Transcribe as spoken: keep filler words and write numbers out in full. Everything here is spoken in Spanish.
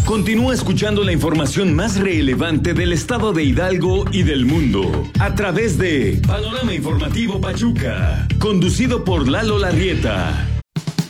Continúa escuchando la información más relevante del estado de Hidalgo y del mundo a través de Panorama Informativo Pachuca, conducido por Lalo Larrieta.